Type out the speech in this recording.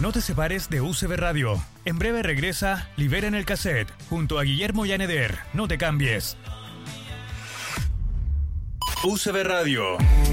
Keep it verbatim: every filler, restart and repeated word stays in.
No te separes de U C B Radio. En breve regresa Liberen el Cassette, junto a Guillermo Yaneder. No te cambies. U C B Radio.